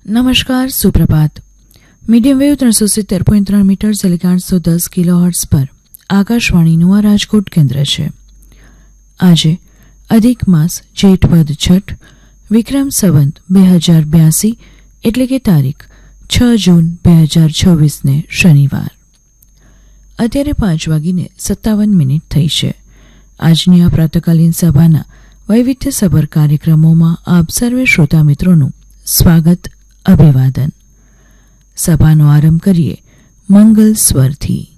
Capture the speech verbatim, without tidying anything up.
नमस्कार, सुप्रभात। Medium wave त्रण सौ सित्तेर पॉइंट त्रण मीटर એટલે કે આઠસો દસ કિલોહર્ટ્ઝ પર આકાશવાણીનું આ રાજકોટ કેન્દ્ર છે। આજે અધિક માસ જેઠ વદ છઠ વિક્રમ સંવત બે હજાર બ્યાસી એટલે કે તારીખ છ જૂન બે હજાર છવ્વીસ ને શનિવાર। અત્યારે પાંચ વાગીને સત્તાવન મિનિટ થઈ છે। આજની આ પ્રાતકાલીન સભાના વૈવિધ્યસભર કાર્યક્રમોમાં આપ સર્વે શ્રોતા મિત્રોનું સ્વાગત, અભિવાદન। સભાનો આરંભ કરીએ મંગલ સ્વરથી।